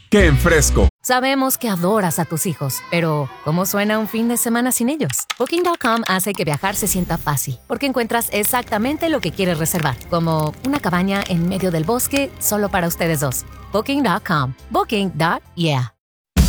que en Fresco. Sabemos que adoras a tus hijos, pero ¿cómo suena un fin de semana sin ellos? Booking.com hace que viajar se sienta fácil, porque encuentras exactamente lo que quieres reservar, como una cabaña en medio del bosque solo para ustedes dos. Booking.com. Booking.yeah.